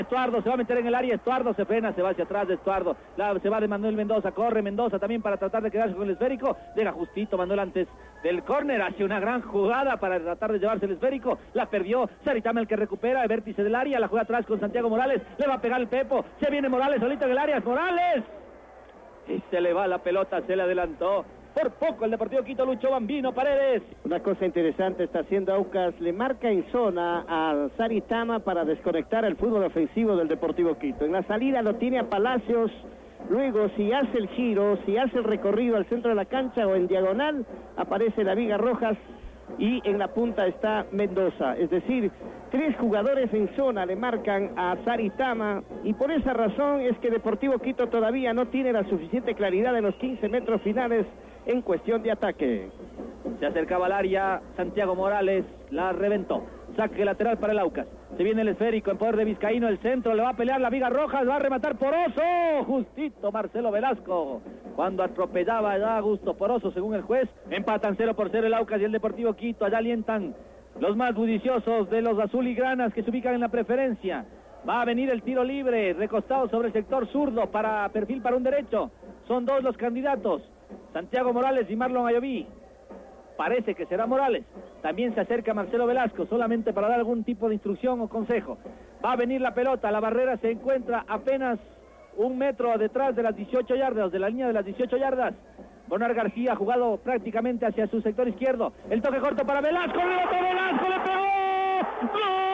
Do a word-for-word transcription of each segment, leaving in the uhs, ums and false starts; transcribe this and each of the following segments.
Estuardo se va a meter en el área, Estuardo se frena, se va hacia atrás de Estuardo, la, se va de Manuel Mendoza, corre Mendoza también para tratar de quedarse con el esférico, deja justito Manuel antes del córner, hace una gran jugada para tratar de llevarse el esférico, la perdió, Saritama el que recupera el vértice del área, la juega atrás con Santiago Morales, le va a pegar el Pepo, se viene Morales solito en el área, ¡Morales! Y se le va la pelota, se le adelantó. Por poco el Deportivo Quito, Lucho Bambino Paredes. Una cosa interesante está haciendo Aucas, le marca en zona a Saritama para desconectar el fútbol ofensivo del Deportivo Quito. En la salida lo tiene a Palacios, luego si hace el giro, si hace el recorrido al centro de la cancha o en diagonal, aparece la Viga Rojas y en la punta está Mendoza. Es decir, tres jugadores en zona le marcan a Saritama y por esa razón es que Deportivo Quito todavía no tiene la suficiente claridad en los quince metros finales en cuestión de ataque. Se acercaba al área, Santiago Morales la reventó. Saque lateral para el Aucas. Se viene el esférico en poder de Vizcaíno, el centro, le va a pelear la Viga Rojas, va a rematar Poroso. Justito Marcelo Velasco. Cuando atropellaba ya Augusto Poroso, según el juez, empatan cero por cero el Aucas y el Deportivo Quito. Allá alientan los más bulliciosos de los azul y granas que se ubican en la preferencia. Va a venir el tiro libre, recostado sobre el sector zurdo, para perfil para un derecho. Son dos los candidatos, Santiago Morales y Marlon Ayoví. Parece que será Morales. También se acerca Marcelo Velasco, solamente para dar algún tipo de instrucción o consejo. Va a venir la pelota, la barrera se encuentra apenas un metro detrás de las dieciocho yardas, de la línea de las dieciocho yardas. Bonar García ha jugado prácticamente hacia su sector izquierdo. El toque corto para Velasco, rebote Velasco, le pegó. ¡Gol!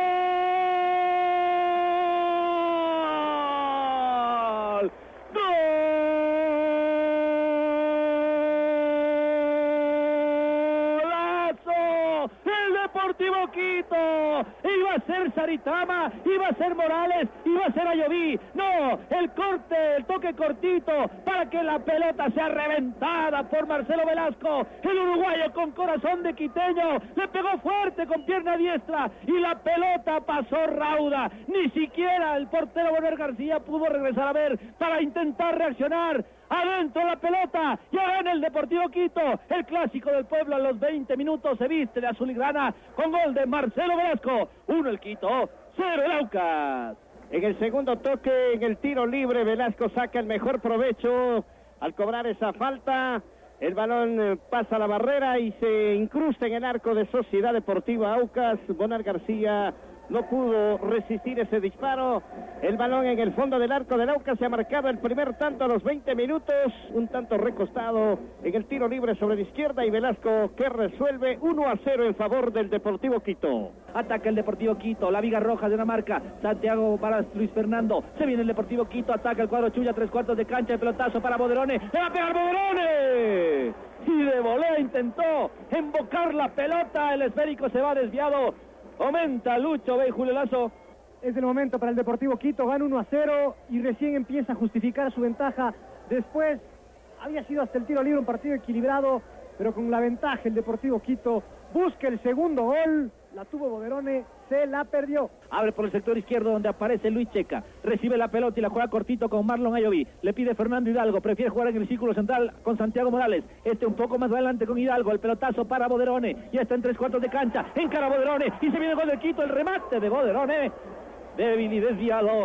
Deportivo Quito, iba a ser Saritama, iba a ser Morales, iba a ser Ayoví, no, el corte, el toque cortito, para que la pelota sea reventada por Marcelo Velasco, el uruguayo con corazón de quiteño, le pegó fuerte con pierna diestra, y la pelota pasó rauda, ni siquiera el portero Bonar García pudo regresar a ver, para intentar reaccionar. Adentro la pelota, ya gana el Deportivo Quito, el clásico del pueblo a los veinte minutos se viste de azul y grana con gol de Marcelo Velasco, uno el Quito, cero el Aucas. En el segundo toque, en el tiro libre, Velasco saca el mejor provecho al cobrar esa falta, el balón pasa la barrera y se incrusta en el arco de Sociedad Deportiva Aucas. Bonar García no pudo resistir ese disparo. El balón en el fondo del arco del Aucas, se ha marcado el primer tanto a los veinte minutos, un tanto recostado en el tiro libre sobre la izquierda y Velasco que resuelve uno a cero en favor del Deportivo Quito. Ataca el Deportivo Quito, la Viga Roja de la marca, Santiago para Luis Fernando, se viene el Deportivo Quito, ataca el cuadro Chuya, tres cuartos de cancha, el pelotazo para Boderone, le va a pegar Boderone, y de volea intentó embocar la pelota, el esférico se va desviado. Aumenta Lucho, ve Julio Lazo. Es el momento para el Deportivo Quito, gana uno a cero y recién empieza a justificar su ventaja. Después había sido hasta el tiro libre un partido equilibrado, pero con la ventaja el Deportivo Quito busca el segundo gol, la tuvo Boderone, se la perdió. Abre por el sector izquierdo donde aparece Luis Checa, recibe la pelota y la juega cortito con Marlon Ayoví, le pide Fernando Hidalgo, prefiere jugar en el círculo central con Santiago Morales, este un poco más adelante con Hidalgo, el pelotazo para Boderone, ya está en tres cuartos de cancha, encara Boderone y se viene el gol del Quito, el remate de Boderone, débil y desviado,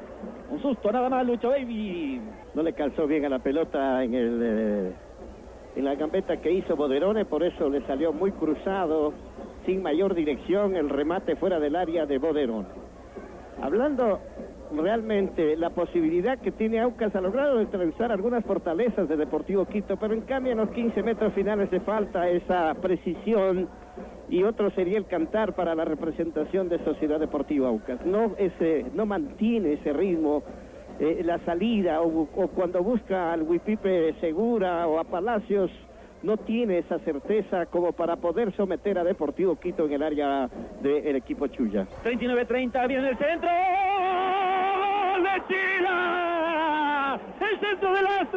un susto nada más Lucho Baby. No le calzó bien a la pelota en el eh, en la gambeta que hizo Boderone, por eso le salió muy cruzado, sin mayor dirección, el remate fuera del área de Boderone. Hablando realmente la posibilidad que tiene Aucas, ha logrado neutralizar algunas fortalezas de Deportivo Quito, pero en cambio en los quince metros finales le falta esa precisión y otro sería el cantar para la representación de Sociedad Deportiva Aucas. No, ese, no mantiene ese ritmo, eh, la salida o, o cuando busca al Huipipe Segura o a Palacios, no tiene esa certeza como para poder someter a Deportivo Quito en el área del equipo Chuya. treinta y nueve treinta, viene el centro, ¡gol de Chila! El centro del Astro.